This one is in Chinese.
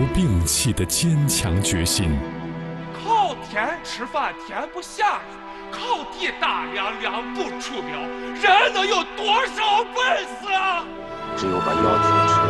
不摒弃的坚强决心。 靠天吃饭天不下雨，靠地打粮粮不出苗，人能有多少本事啊？ 只有把腰挺直，